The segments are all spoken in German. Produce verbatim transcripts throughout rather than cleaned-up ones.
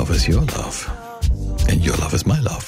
love is your love. And your love is my love.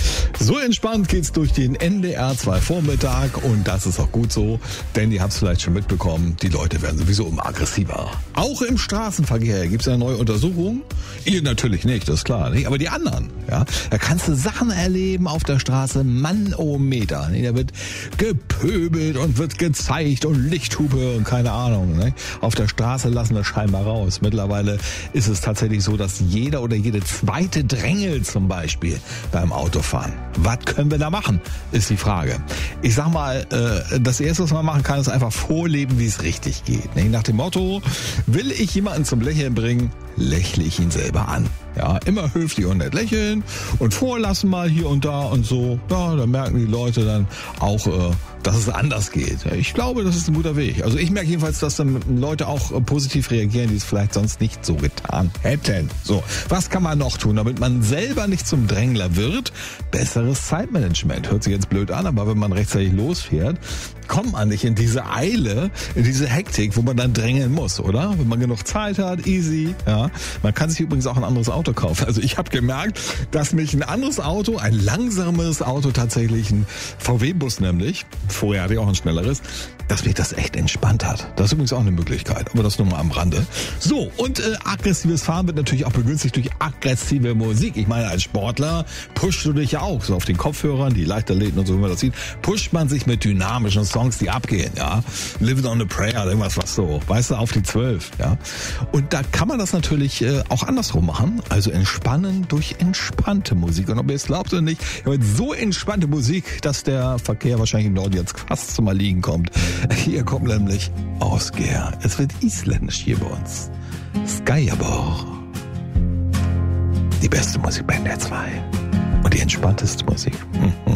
So entspannt geht's durch den N D R zwei Vormittag und das ist auch gut so, denn ihr habt es vielleicht schon mitbekommen, die Leute werden sowieso immer aggressiver. Auch im Straßenverkehr gibt's eine neue Untersuchung. Ihr natürlich nicht, das ist klar, nicht? Aber die anderen, ja, da kannst du Sachen erleben auf der Straße, Manometer. Da wird gepöbelt und wird gezeigt und Lichthupe und keine Ahnung. Nicht? Auf der Straße lassen wir scheinbar raus. Mittlerweile ist es tatsächlich so, dass jeder oder jede zweite drängelt zum Beispiel beim Autofahren. Was können wir da machen, ist die Frage. Ich sag mal, das Erste, was man machen kann, ist einfach vorleben, wie es richtig geht. Nach dem Motto, will ich jemanden zum Lächeln bringen, lächle ich ihn selber an. Ja, immer höflich und nett lächeln und vorlassen mal hier und da und so. Ja, dann merken die Leute dann auch, dass es anders geht. Ich glaube, das ist ein guter Weg. Also ich merke jedenfalls, dass dann Leute auch positiv reagieren, die es vielleicht sonst nicht so getan hätten. So, was kann man noch tun, damit man selber nicht zum Drängler wird? Besseres Zeitmanagement. Hört sich jetzt blöd an, aber wenn man rechtzeitig losfährt, kommt man nicht in diese Eile, in diese Hektik, wo man dann drängeln muss, oder? Wenn man genug Zeit hat, easy. Ja, man kann sich übrigens auch ein anderes Auto kaufen. Also ich habe gemerkt, dass mich ein anderes Auto, ein langsames Auto tatsächlich, ein V W-Bus nämlich, vorher hatte ich auch ein schnelleres, dass mich das echt entspannt hat. Das ist übrigens auch eine Möglichkeit, aber das nur mal am Rande. So, und äh, aggressives Fahren wird natürlich auch begünstigt durch aggressive Musik. Ich meine, als Sportler pushst du dich ja auch, so auf den Kopfhörern, die Leichtathleten und so, wie man das sieht, pusht man sich mit dynamischen Songs, die abgehen, ja. Living on a Prayer, irgendwas was so, weißt du, auf die zwölf, ja. Und da kann man das natürlich äh, auch andersrum machen, also entspannen durch entspannte Musik. Und ob ihr es glaubt oder nicht, ich habe jetzt so entspannte Musik, dass der Verkehr wahrscheinlich im Norden jetzt fast zum Erliegen kommt. Hier kommt nämlich Ausgeher. Es wird isländisch hier bei uns. Skajabor. Die beste Musik bei N D R zwei. Und die entspannteste Musik. Mhm.